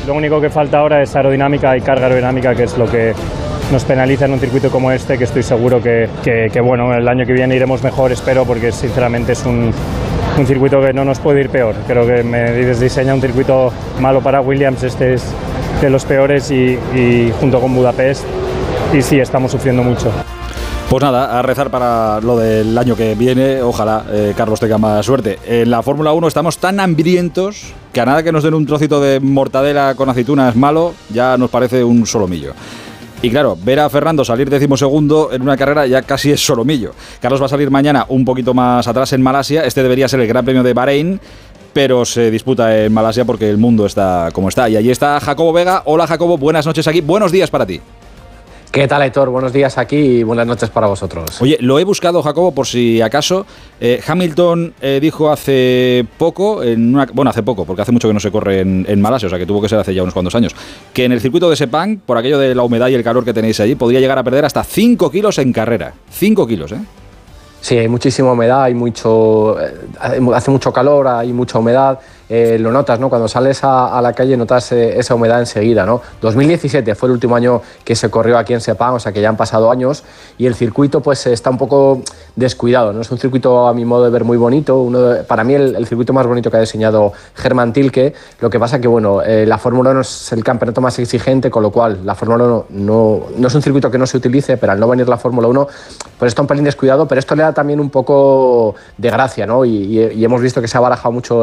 Lo único que falta ahora es aerodinámica y carga aerodinámica, que es lo que nos penaliza en un circuito como este, que estoy seguro que bueno, el año que viene iremos mejor, espero, porque sinceramente es un circuito que no nos puede ir peor. Creo que Mercedes diseña un circuito malo para Williams, este es de los peores y junto con Budapest, y sí, estamos sufriendo mucho. Pues nada, a rezar para lo del año que viene. Ojalá Carlos tenga más suerte. En la Fórmula 1 estamos tan hambrientos que a nada que nos den un trocito de mortadela con aceitunas malo, ya nos parece un solomillo. Y claro, ver a Fernando salir 12º en una carrera ya casi es solomillo. Carlos va a salir mañana un poquito más atrás en Malasia. Este debería ser el Gran Premio de Bahrein, pero se disputa en Malasia porque el mundo está como está. Y allí está Jacobo Vega. Hola Jacobo, buenas noches aquí. Buenos días para ti. ¿Qué tal, Aitor? Buenos días aquí y buenas noches para vosotros. Oye, lo he buscado, Jacobo, por si acaso. Hamilton dijo hace poco, hace poco, porque hace mucho que no se corre en Malasia, o sea que tuvo que ser hace ya unos cuantos años, que en el circuito de Sepang, por aquello de la humedad y el calor que tenéis allí, podría llegar a perder hasta 5 kilos en carrera. 5 kilos, ¿eh? Sí, hay muchísima humedad, hace mucho calor, hay mucha humedad. Lo notas, ¿no? Cuando sales a la calle notas esa humedad enseguida, ¿no? 2017 fue el último año que se corrió aquí en Sepang, o sea que ya han pasado años y el circuito pues está un poco descuidado, ¿no? Es un circuito a mi modo de ver muy bonito, para mí el circuito más bonito que ha diseñado Hermann Tilke. Lo que pasa que, bueno, la Fórmula 1 es el campeonato más exigente, con lo cual la Fórmula 1 no es un circuito que no se utilice, pero al no venir la Fórmula 1 pues está un pelín descuidado, pero esto le da también un poco de gracia, ¿no? Y hemos visto que se ha barajado mucho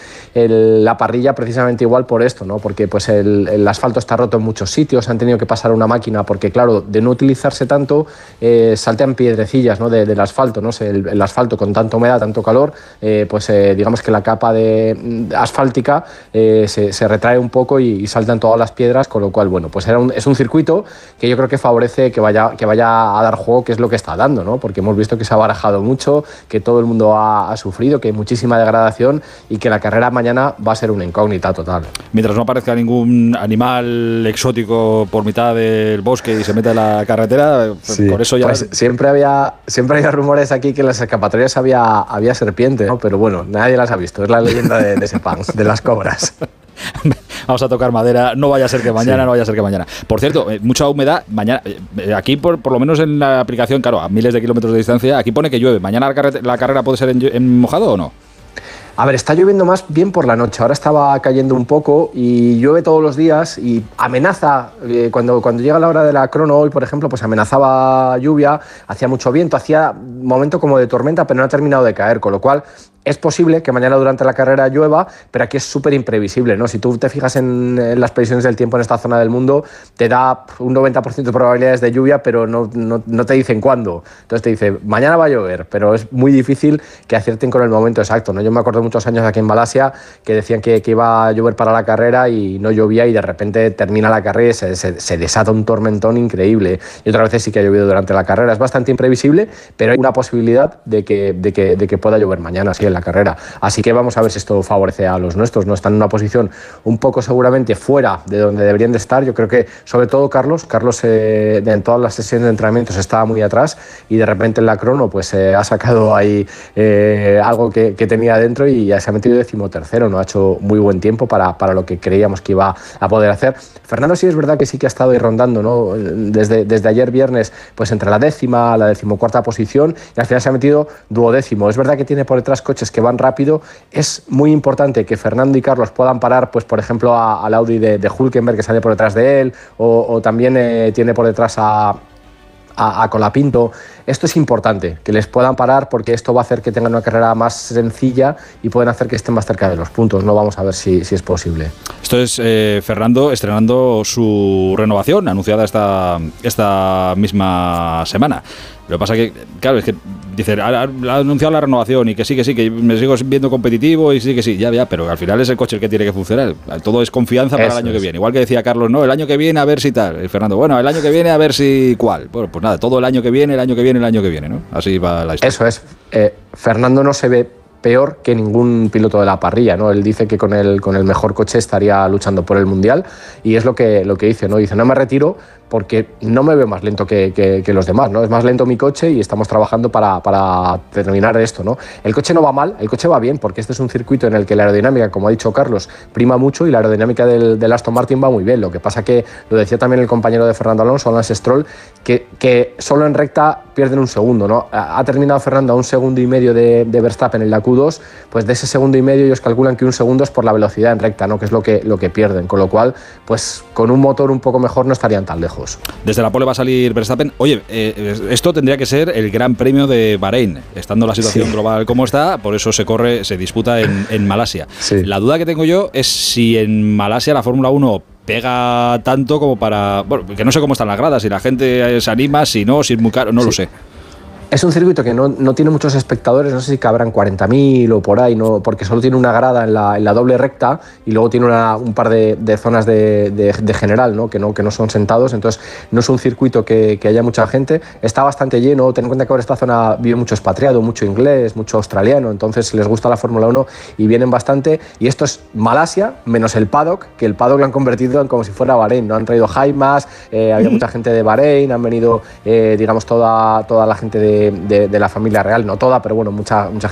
la parrilla precisamente igual por esto, ¿no? Porque pues el asfalto está roto en muchos sitios, han tenido que pasar una máquina porque, claro, de no utilizarse tanto, saltean piedrecillas, ¿no? del asfalto, ¿no? El asfalto con tanta humedad, tanto calor, digamos que la capa asfáltica se retrae un poco y saltan todas las piedras, con lo cual, bueno, pues es un circuito que yo creo que favorece que vaya a dar juego, que es lo que está dando, ¿no? Porque hemos visto que se ha barajado mucho, que todo el mundo ha sufrido, que hay muchísima degradación y que la carrera mañana va a ser una incógnita total. Mientras no aparezca ningún animal exótico por mitad del bosque y se meta en la carretera, sí. Por eso ya... Pues siempre había rumores aquí que en las escapatorias había serpientes, ¿no? Pero bueno, nadie las ha visto, es la leyenda de Sepang, de las cobras. Vamos a tocar madera, no vaya a ser que mañana, sí. No vaya a ser que mañana. Por cierto, mucha humedad, mañana, aquí por lo menos en la aplicación, claro, a miles de kilómetros de distancia, aquí pone que llueve. ¿Mañana la carrera puede ser en mojado o no? A ver, está lloviendo más bien por la noche, ahora estaba cayendo un poco y llueve todos los días y amenaza, cuando llega la hora de la crono hoy, por ejemplo, pues amenazaba lluvia, hacía mucho viento, hacía momento como de tormenta, pero no ha terminado de caer, con lo cual es posible que mañana durante la carrera llueva, pero aquí es súper imprevisible, ¿no? Si tú te fijas en las previsiones del tiempo en esta zona del mundo, te da un 90% de probabilidades de lluvia, pero no te dicen cuándo. Entonces te dice, mañana va a llover, pero es muy difícil que acierten con el momento exacto, ¿no? Yo me acuerdo muchos años aquí en Malasia que decían que iba a llover para la carrera y no llovía y de repente termina la carrera y se desata un tormentón increíble. Y otras veces sí que ha llovido durante la carrera. Es bastante imprevisible, pero hay una posibilidad de que pueda llover mañana, sí, en la carrera. Así que vamos a ver si esto favorece a los nuestros, ¿no? Están en una posición un poco seguramente fuera de donde deberían de estar. Yo creo que sobre todo Carlos en todas las sesiones de entrenamientos estaba muy atrás y de repente en la crono pues ha sacado ahí algo que tenía dentro y ya se ha metido 13º, ¿no? Ha hecho muy buen tiempo para lo que creíamos que iba a poder hacer. Fernando sí es verdad que sí que ha estado ahí rondando, ¿no? Desde ayer viernes pues entre la 10ª, la 14ª posición y al final se ha metido 12º. Es verdad que tiene por detrás coches que van rápido. Es muy importante que Fernando y Carlos puedan parar, pues por ejemplo al Audi de Hülkenberg que sale por detrás de él o también tiene por detrás a Colapinto. Esto es importante, que les puedan parar porque esto va a hacer que tengan una carrera más sencilla y pueden hacer que estén más cerca de los puntos, ¿no? Vamos a ver si es posible. Esto es Fernando estrenando su renovación, anunciada esta misma semana. Lo que pasa que, claro, es que dice, ha anunciado la renovación y que sí, que me sigo viendo competitivo y sí, ya, pero al final es el coche el que tiene que funcionar. Todo es confianza para el año que viene. Igual que decía Carlos, no, el año que viene a ver si tal. Y Fernando, bueno, el año que viene a ver si cuál. Bueno, pues nada, todo el año que viene, ¿no? Así va la historia. Eso es. Fernando no se ve peor que ningún piloto de la parrilla, ¿no? Él dice que con el mejor coche estaría luchando por el Mundial y es lo que dice, ¿no? Dice, no me retiro porque no me veo más lento que los demás, ¿no? Es más lento mi coche y estamos trabajando para terminar esto, ¿no? El coche no va mal, el coche va bien, porque este es un circuito en el que la aerodinámica, como ha dicho Carlos, prima mucho y la aerodinámica del Aston Martin va muy bien. Lo que pasa que, lo decía también el compañero de Fernando Alonso, Lance Stroll, que solo en recta pierden un segundo, ¿no? Ha terminado Fernando a 1,5 segundos de Verstappen en la Q2, pues de ese 1,5 segundos ellos calculan que 1 segundo es por la velocidad en recta, ¿no? Que es lo que pierden, con lo cual, pues con un motor un poco mejor no estarían tan lejos. Desde la pole va a salir Verstappen. Oye, esto tendría que ser el Gran Premio de Bahrein, estando la situación global como está, por eso se disputa en Malasia. Sí. La duda que tengo yo es si en Malasia la Fórmula 1 pega tanto como para... Bueno, que no sé cómo están las gradas, si la gente se anima, si no, si es muy caro, no lo sé. Es un circuito que no tiene muchos espectadores, no sé si cabrán 40.000 o por ahí, no, porque solo tiene una grada en la doble recta y luego tiene un par de zonas de general, ¿no? Que no son sentados, entonces no es un circuito que haya mucha gente. Está bastante lleno, ten en cuenta que ahora esta zona vive mucho expatriado, mucho inglés, mucho australiano, entonces les gusta la Fórmula 1 y vienen bastante. Y esto es Malasia, menos el paddock, que el paddock lo han convertido en como si fuera Bahrein, ¿no? Han traído Jaimas, había mucha gente de Bahrein, han venido, digamos, toda la gente de la familia real, no toda, pero bueno, mucha gente